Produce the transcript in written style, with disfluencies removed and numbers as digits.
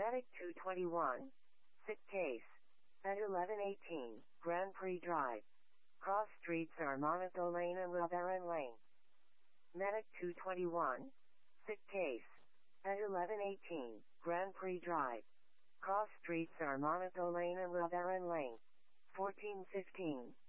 Medic 221. Sick case. At 1118, Grand Prix Drive. Cross streets are Monaco Lane and Lebaron Lane. Medic 221. Sick case. At 1118, Grand Prix Drive. Cross streets are Monaco Lane and Lebaron Lane. 1415.